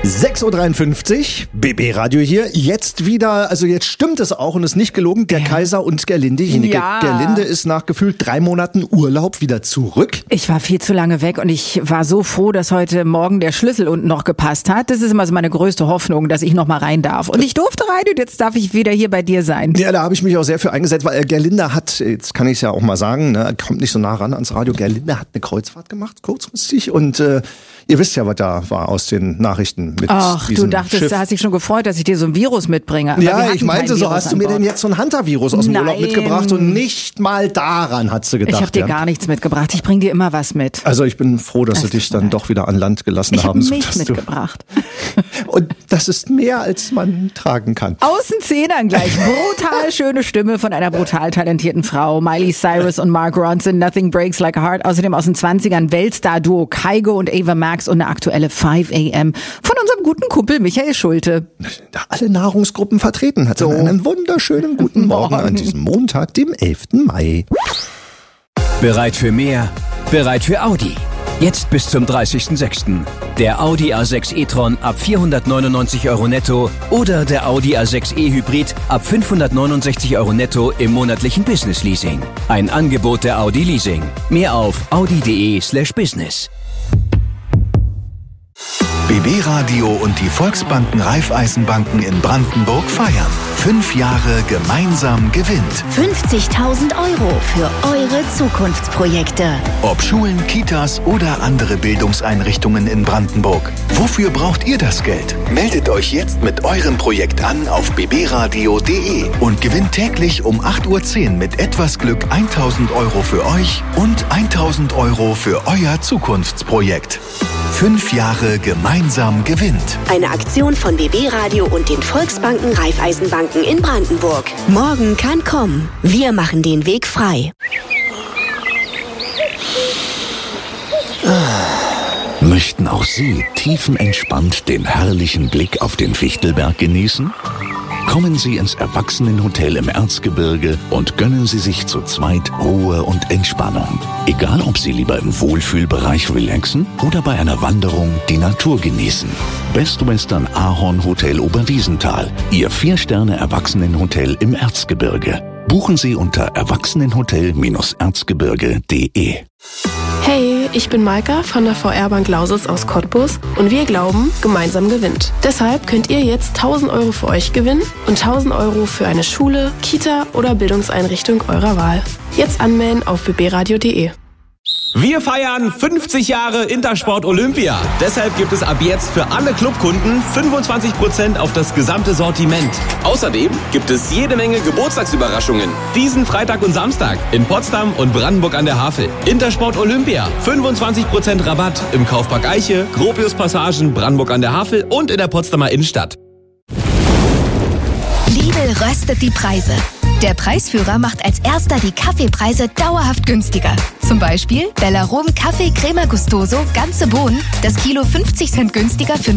6.53 Uhr, BB Radio hier. Jetzt wieder, also jetzt stimmt es auch und ist nicht gelogen, der Kaiser und Gerlinde Jenecke. Ja. Gerlinde ist nach gefühlt 3 Monaten Urlaub wieder zurück. Ich war viel zu lange weg und ich war so froh, dass heute Morgen der Schlüssel unten noch gepasst hat. Das ist immer so meine größte Hoffnung, dass ich noch mal rein darf. Und ich durfte rein und jetzt darf ich wieder hier bei dir sein. Ja, da habe ich mich auch sehr für eingesetzt, weil Gerlinde hat, jetzt kann ich es ja auch mal sagen, ne, kommt nicht so nah ran ans Radio, Gerlinde hat eine Kreuzfahrt gemacht, kurzfristig, und ihr wisst ja, was da war aus den Nachrichten mit Ach, diesem du dachtest, Schiff. Da hast dich schon gefreut, dass ich dir so ein Virus mitbringe. Aber wir Ja, hatten ich meinte kein so, Virus hast du an mir Bord. denn jetzt so ein Hunter-Virus aus dem Urlaub Nein. mitgebracht und nicht mal daran hat sie gedacht. Ich habe dir ja. gar nichts mitgebracht. Ich bringe dir immer was mit. Also ich bin froh, dass sie dich dann doch wieder an Land gelassen Ich habe haben. Milch sodass du- mitgebracht. Und das ist mehr, als man tragen kann. Außenzehnern gleich. Brutal schöne Stimme von einer brutal talentierten Frau. Miley Cyrus und Mark Ronson, Nothing Breaks Like a Heart. Außerdem aus den 20ern Weltstar-Duo Kygo und Ava Max und eine aktuelle 5 AM von unserem guten Kumpel Michael Schulte. Da alle Nahrungsgruppen vertreten hat. So. Einen wunderschönen guten Morgen an diesem Montag, dem 11. Mai. Bereit für mehr? Bereit für Audi. Jetzt bis zum 30.06. Der Audi A6 e-tron ab 499 € netto oder der Audi A6 e-Hybrid ab 569 € netto im monatlichen Business Leasing. Ein Angebot der Audi Leasing. Mehr auf audi.de/business. BB Radio und die Volksbanken Raiffeisenbanken in Brandenburg feiern. 5 Jahre gemeinsam gewinnt. 50.000 € für eure Zukunftsprojekte. Ob Schulen, Kitas oder andere Bildungseinrichtungen in Brandenburg. Wofür braucht ihr das Geld? Meldet euch jetzt mit eurem Projekt an auf bbradio.de und gewinnt täglich um 8.10 Uhr mit etwas Glück 1.000 € für euch und 1.000 € für euer Zukunftsprojekt. 5 Jahre gemeinsam gewinnt. Eine Aktion von BB Radio und den Volksbanken Raiffeisenbanken in Brandenburg. Morgen kann kommen. Wir machen den Weg frei. Möchten auch Sie tiefenentspannt den herrlichen Blick auf den Fichtelberg genießen? Kommen Sie ins Erwachsenenhotel im Erzgebirge und gönnen Sie sich zu zweit Ruhe und Entspannung. Egal, ob Sie lieber im Wohlfühlbereich relaxen oder bei einer Wanderung die Natur genießen. Best Western Ahorn Hotel Oberwiesenthal, Ihr 4-Sterne-Erwachsenenhotel im Erzgebirge. Buchen Sie unter erwachsenenhotel-erzgebirge.de. Hey, ich bin Maika von der VR-Bank Lausitz aus Cottbus und wir glauben, gemeinsam gewinnt. Deshalb könnt ihr jetzt 1.000 € für euch gewinnen und 1.000 € für eine Schule, Kita oder Bildungseinrichtung eurer Wahl. Jetzt anmelden auf bbradio.de. Wir feiern 50 Jahre Intersport Olympia. Deshalb gibt es ab jetzt für alle Clubkunden 25% auf das gesamte Sortiment. Außerdem gibt es jede Menge Geburtstagsüberraschungen. Diesen Freitag und Samstag in Potsdam und Brandenburg an der Havel. Intersport Olympia. 25% Rabatt im Kaufpark Eiche, Gropius Passagen, Brandenburg an der Havel und in der Potsdamer Innenstadt. Lidl röstet die Preise. Der Preisführer macht als erster die Kaffeepreise dauerhaft günstiger. Zum Beispiel Bellarom Kaffee Crema Gustoso, ganze Bohnen, das Kilo 50 Cent günstiger für